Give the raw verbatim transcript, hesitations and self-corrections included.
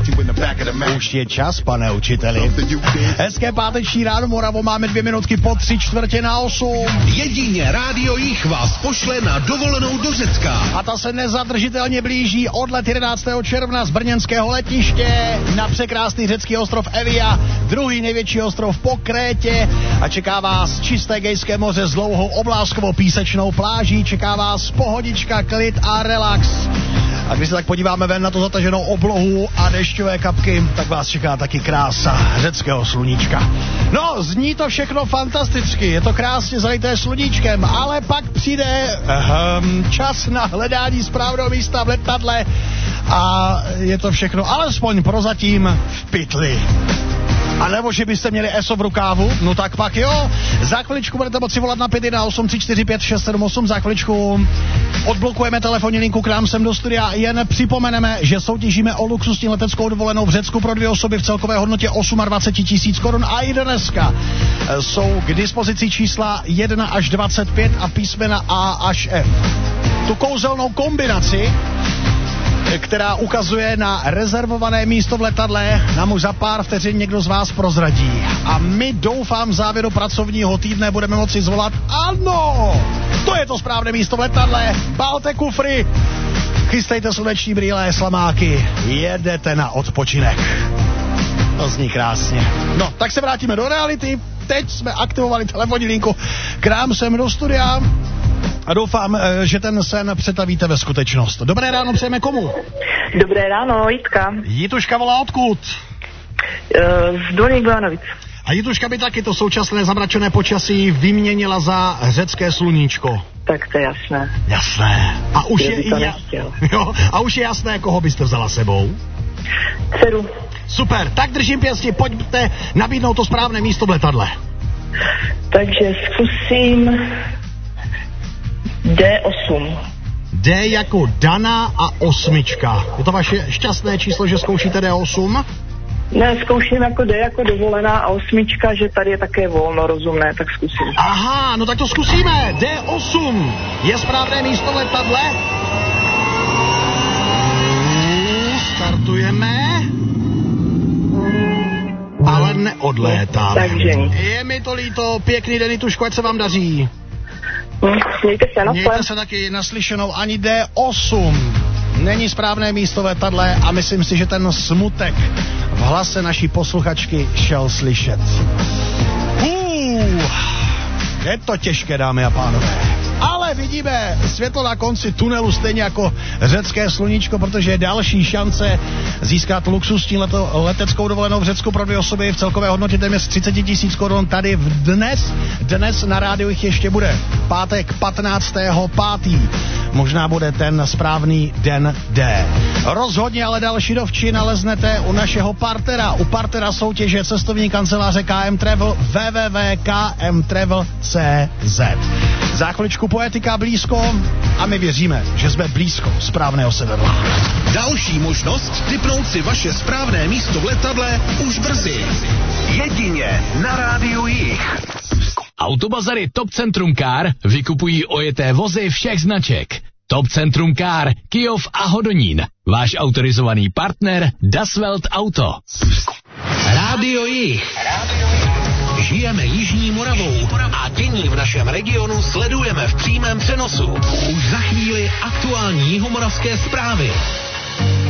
Už je čas, pane učiteli. Hezké páteční ráno, Moravo, máme dvě minutky po tři čtvrtě na osm. Jedině Rádio Jich vás pošle na dovolenou do Řecka. A ta se nezadržitelně blíží. Odlet jedenáctého června z brněnského letiště na překrásný řecký ostrov Evia, druhý největší ostrov po Krétě, a čeká vás čisté gejské moře s dlouhou oblázkovou písečnou pláží, čeká vás pohodička, klid a relax. A když se tak podíváme ven na tu zataženou oblohu a dešťové kapky, tak vás čeká taky krása řeckého sluníčka. No, zní to všechno fantasticky, je to krásně zalité sluníčkem, ale pak přijde um, čas na hledání správného místa v letadle a je to všechno alespoň prozatím v pytli. A nebo že byste měli eso v rukávu, no tak pak jo. Za chviličku budete moci volat na pět jedna osm tři čtyři pět šest sedm osm. Za chviličku odblokujeme telefonní linku k nám sem do studia. Jen připomeneme, že soutěžíme o luxusní leteckou dovolenou v Řecku pro dvě osoby v celkové hodnotě dvacet osm tisíc korun. A i dneska jsou k dispozici čísla jedna až dvacet pět a písmena A až F. Tu kouzelnou kombinaci, která ukazuje na rezervované místo v letadle, nám už za pár vteřin někdo z vás prozradí. A my, doufám, v závěru pracovního týdne budeme moci zvolat: ano, to je to správné místo v letadle, balte kufry, chystejte sluneční brýle, slamáky, jedete na odpočinek. To zní krásně. No, tak se vrátíme do reality. Teď jsme aktivovali telefonní linku k nám sem do studia a doufám, že ten sen přetavíte ve skutečnost. Dobré ráno přejeme komu? Dobré ráno, Jitka. Jituška volá odkud? Z Dolních Bojanovic. A Jituška by taky to současné zamračené počasí vyměnila za řecké sluníčko. Tak to je jasné. Jasné. A už je, i ja... jo, a už je jasné, koho byste vzala sebou? Dceru. Super, tak držím pěsti, pojďte nabídnout to správné místo v letadle. Takže zkusím D osm. D jako Dana a osmička. Je to vaše šťastné číslo, že zkoušíte D osm? Ne, zkouším jako D jako dovolená a osmička, že tady je také volno rozumné, tak zkusím. Aha, no tak to zkusíme. D osm je správné místo v letadle. Startujeme. Ale neodlétáme. Takže je mi to líto, pěkný den, Jituško, ať se vám daří. Mějte se, na Mějte se taky naslyšenou. Ani D osm není správné místo v letadle a myslím si, že ten smutek v hlase naší posluchačky šel slyšet. Uh, je to těžké, dámy a pánové. Ale vidíme světlo na konci tunelu, stejně jako řecké sluníčko, protože je další šance získat luxusní leto, leteckou dovolenou v Řecku pro dvě osoby v celkové hodnotě téměř třicet tisíc korun tady v dnes. Dnes na rádiu jich ještě bude. Pátek patnáctého pátého Možná bude ten správný den D. Rozhodně ale další dovči naleznete u našeho partnera. U partnera soutěže cestovní kanceláře K M Travel w w w tečka k m travel tečka c z. Za chviličku poetika blízko a my věříme, že jsme blízko správného sedadla. Další možnost tipnout si vaše správné místo v letadle už brzy. Jedině na Rádiu Jich. Autobazary Top Centrum Car vykupují ojeté vozy všech značek. Top Centrum Car, Kyjov a Hodonín. Váš autorizovaný partner Das Welt Auto. Rádio Jich. Žijeme Jižní Moravou a dění v našem regionu sledujeme v přímém přenosu. Už za chvíli aktuální jihomoravské zprávy.